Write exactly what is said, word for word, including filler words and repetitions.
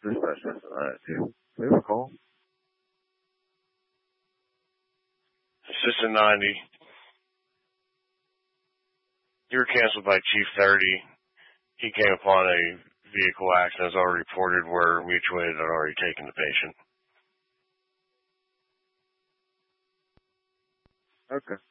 Dispatch has an eye too. We have a call. Assistant ninety. You were canceled by Chief thirty. He came upon a vehicle accident as already reported where Mutual Aid had already taken the patient. Okay.